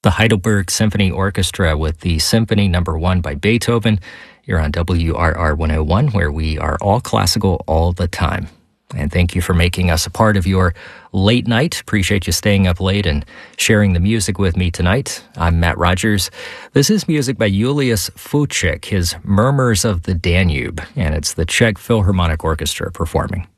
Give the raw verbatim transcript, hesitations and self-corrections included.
The Heidelberg Symphony Orchestra with the Symphony Number One by Beethoven. You're on W R R one oh one, where we are all classical all the time. And thank you for making us a part of your late night. Appreciate you staying up late and sharing the music with me tonight. I'm Matt Rogers. This is music by Julius Fučík, his Murmurs of the Danube, and it's the Czech Philharmonic Orchestra performing.